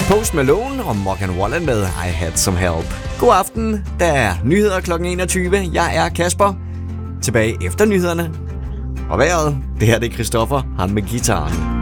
Post Malone og Morgan Wallen med I Had Some Help. God aften, der er nyheder kl. 21. Jeg er Kasper. Tilbage efter nyhederne. Og vejret, det her det er Christoffer, ham med gitaren.